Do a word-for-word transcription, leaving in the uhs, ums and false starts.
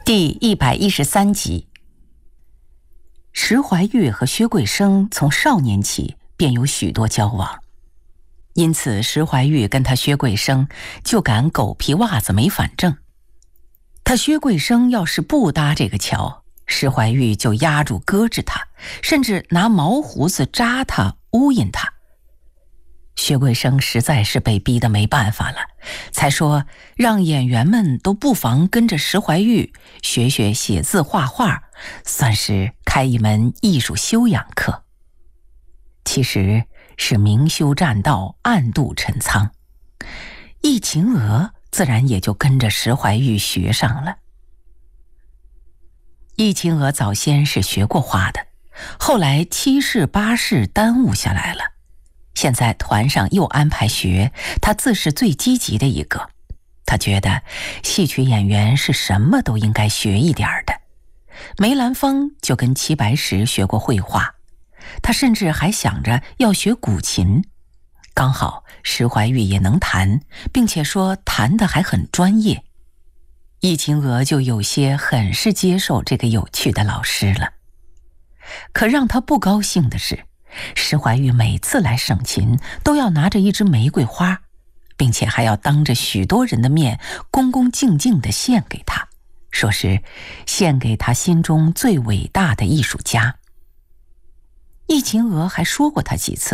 第一百一十三集。石怀玉和薛桂生从少年起便有许多交往，因此石怀玉跟他薛桂生就敢狗皮袜子没反正。他薛桂生要是不搭这个桥，石怀玉就压住搁置他，甚至拿毛胡子扎他，乌引他。薛桂生实在是被逼得没办法了，才说让演员们都不妨跟着石怀玉学学写字画画，算是开一门艺术修养课。其实是明修栈道，暗度陈仓。易秦娥自然也就跟着石怀玉学上了。易秦娥早先是学过画的，后来七试八试耽误下来了。现在团上又安排学，他自是最积极的一个。他觉得戏曲演员是什么都应该学一点的。梅兰芳就跟齐白石学过绘画，他甚至还想着要学古琴。刚好石怀玉也能弹，并且说弹得还很专业。易秦娥就有些很是接受这个有趣的老师了。可让他不高兴的是，石怀玉每次来省琴都要拿着一支玫瑰花，并且还要当着许多人的面恭恭敬敬地献给他，说是献给他心中最伟大的艺术家。易秦娥还说过他几次，